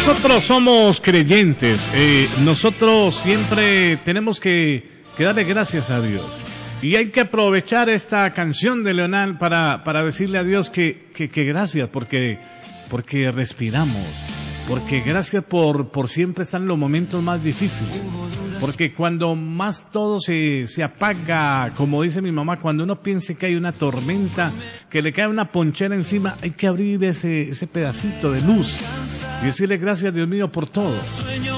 nosotros somos creyentes, nosotros siempre tenemos que darle gracias a Dios. Y hay que aprovechar esta canción de Leonal para decirle a Dios que gracias porque respiramos, porque gracias por siempre estar en los momentos más difíciles, porque cuando más todo se apaga, como dice mi mamá, cuando uno piense que hay una tormenta, que le cae una ponchera encima, hay que abrir ese pedacito de luz y decirle gracias, Dios mío, por todo.